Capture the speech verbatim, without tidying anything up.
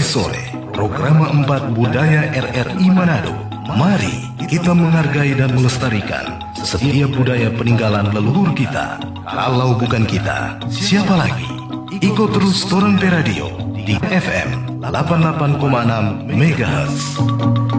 sore, program empat Budaya R R I Manado. Mari kita menghargai dan melestarikan setiap budaya peninggalan leluhur kita. Kalau bukan kita, siapa lagi? Ikut terus Torang Pe Radio di F M delapan puluh delapan koma enam megahertz.